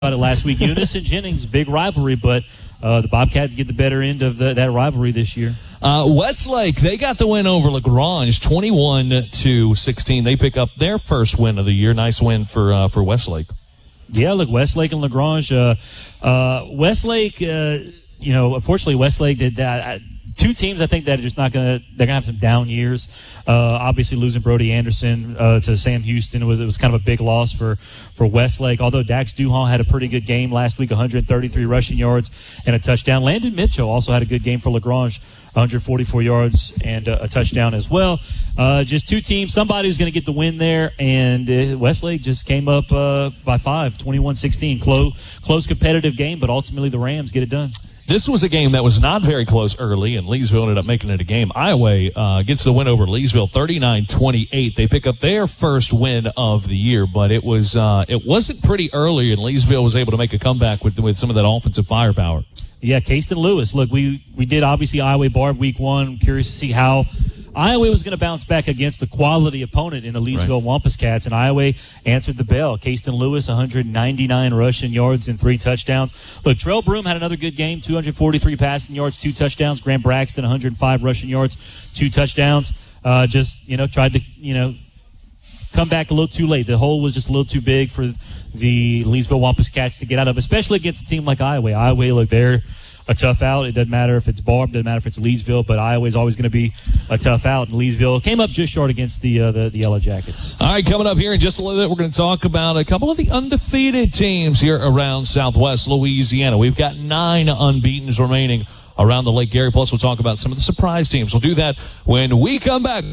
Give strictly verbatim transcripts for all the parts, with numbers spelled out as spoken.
about it last week. Eunice and Jennings, big rivalry, but uh, the Bobcats get the better end of the, that rivalry this year. Uh, Westlake, they got the win over LaGrange, twenty-one to sixteen. They pick up their first win of the year. Nice win for uh, for Westlake. Yeah, look, Westlake and LaGrange. Uh, uh, Westlake, uh, you know, unfortunately, Westlake did that. Two teams, I think, that are just not going to – they're going to have some down years. Uh, obviously, losing Brody Anderson uh, to Sam Houston was it was kind of a big loss for, for Westlake. Although Dax Duhon had a pretty good game last week, one hundred thirty-three rushing yards and a touchdown. Landon Mitchell also had a good game for LaGrange, one hundred forty-four yards and a, a touchdown as well. Uh, just two teams. Somebody was going to get the win there, and uh, Westlake just came up uh, by five, twenty-one sixteen. Close, close competitive game, but ultimately the Rams get it done. This was a game that was not very close early, and Leesville ended up making it a game. Iowa uh, gets the win over Leesville, thirty-nine twenty-eight. They pick up their first win of the year, but it was uh, it wasn't pretty early, and Leesville was able to make a comeback with with some of that offensive firepower. Yeah, Caston Lewis. Look, we we did obviously Iowa Barb week one. I'm curious to see how Iowa was going to bounce back against a quality opponent in the Leesville right. Wampus Cats, and Iowa answered the bell. Caston Lewis, one hundred ninety-nine rushing yards and three touchdowns. Look, Trell Broom had another good game, two hundred forty-three passing yards, two touchdowns. Grant Braxton, one hundred five rushing yards, two touchdowns. Uh, just, you know, tried to, you know, come back a little too late. The hole was just a little too big for the Leesville Wampus Cats to get out of, especially against a team like Iowa. Iowa, look, they're a tough out. It doesn't matter if it's Barb, doesn't matter if it's Leesville, but Iowa is always going to be a tough out. And Leesville came up just short against the, uh, the the Yellow Jackets. All right, coming up here in just a little bit, we're going to talk about a couple of the undefeated teams here around Southwest Louisiana. We've got nine unbeatens remaining around the Lake Gary. Plus, we'll talk about some of the surprise teams. We'll do that when we come back.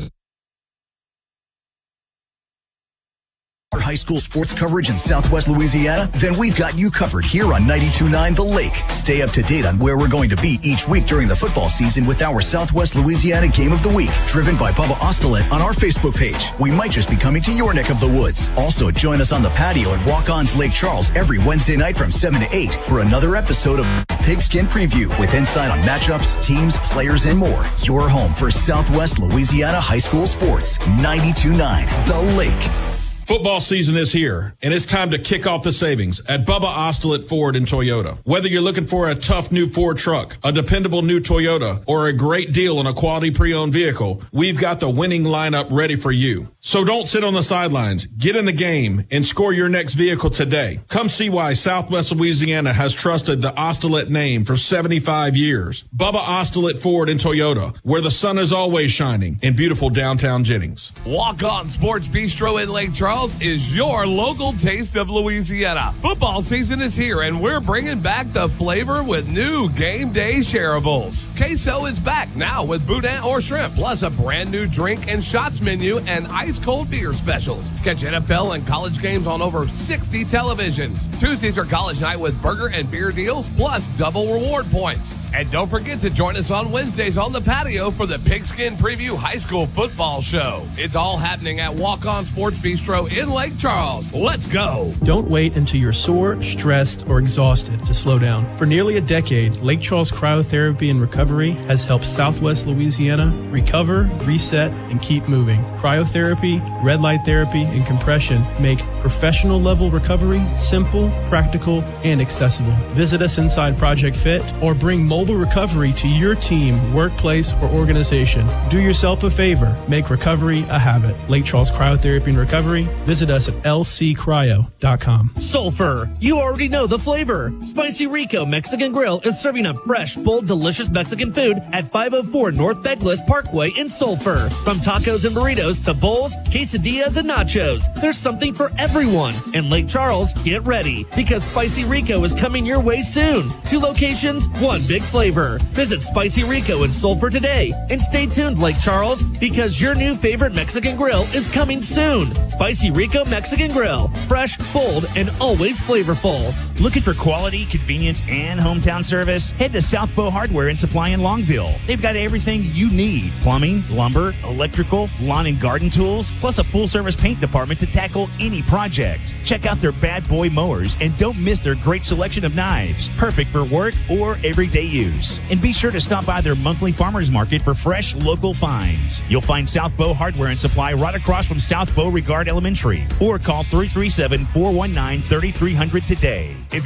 Our high school sports coverage in Southwest Louisiana? Then we've got you covered here on ninety-two point nine The Lake. Stay up to date on where we're going to be each week during the football season with our Southwest Louisiana Game of the Week, driven by Bubba Ostelet on our Facebook page. We might just be coming to your neck of the woods. Also, join us on the patio at Walk-On's Lake Charles every Wednesday night from seven to eight for another episode of Pigskin Preview with insight on matchups, teams, players, and more. Your home for Southwest Louisiana high school sports. ninety-two point nine The Lake. Football season is here, and it's time to kick off the savings at Bubba Ostelet Ford and Toyota. Whether you're looking for a tough new Ford truck, a dependable new Toyota, or a great deal on a quality pre-owned vehicle, we've got the winning lineup ready for you. So don't sit on the sidelines. Get in the game and score your next vehicle today. Come see why Southwest Louisiana has trusted the Ostelet name for seventy-five years. Bubba Ostelet Ford and Toyota, where the sun is always shining in beautiful downtown Jennings. Walk-On Sports Bistro in Lake Charles is your local taste of Louisiana. Football season is here, and we're bringing back the flavor with new game day shareables. Queso is back now with boudin or shrimp, plus a brand new drink and shots menu and ice cold beer specials. Catch N F L and college games on over sixty televisions. Tuesdays are college night with burger and beer deals, plus double reward points. And don't forget to join us on Wednesdays on the patio for the Pigskin Preview High School Football Show. It's all happening at Walk-On Sports Bistro in Lake Charles. Let's go. Don't wait until you're sore, stressed, or exhausted to slow down. For nearly a decade, Lake Charles Cryotherapy and Recovery has helped Southwest Louisiana recover, reset, and keep moving. Cryotherapy, red light therapy, and compression make professional level recovery simple, practical, and accessible. Visit us inside Project Fit or bring mobile recovery to your team, workplace, or organization. Do yourself a favor. Make recovery a habit. Lake Charles Cryotherapy and Recovery. Visit us at L C cryo dot com. Sulphur. You already know the flavor. Spicy Rico Mexican Grill is serving up fresh, bold, delicious Mexican food at five oh four North Douglas Parkway in Sulphur. From tacos and burritos to bowls, quesadillas, and nachos, there's something for everyone. In Lake Charles, get ready because Spicy Rico is coming your way soon. Two locations, one big flavor. Visit Spicy Rico in Sulphur today and stay tuned, Lake Charles, because your new favorite Mexican grill is coming soon. Spicy Rico Mexican Grill. Fresh, bold, and always flavorful. Looking for quality, convenience, and hometown service? Head to South Bow Hardware and Supply in Longville. They've got everything you need. Plumbing, lumber, electrical, lawn and garden tools, plus a full-service paint department to tackle any project. Check out their bad boy mowers and don't miss their great selection of knives. Perfect for work or everyday use. And be sure to stop by their monthly farmers market for fresh local finds. You'll find South Bow Hardware and Supply right across from South Beauregard Elementary. Or call three three seven, four one nine, three three zero zero today. If